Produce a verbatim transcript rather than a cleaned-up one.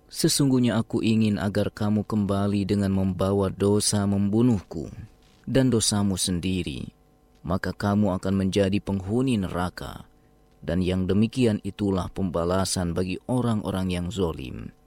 Sesungguhnya aku ingin agar kamu kembali dengan membawa dosa membunuhku dan dosamu sendiri, maka kamu akan menjadi penghuni neraka, dan yang demikian itulah pembalasan bagi orang-orang yang zolim.